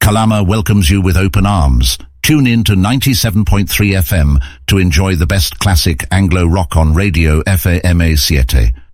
Kalama welcomes you with open arms. Tune in to 97.3 FM to enjoy the best classic Anglo rock on Radio FAMA 7.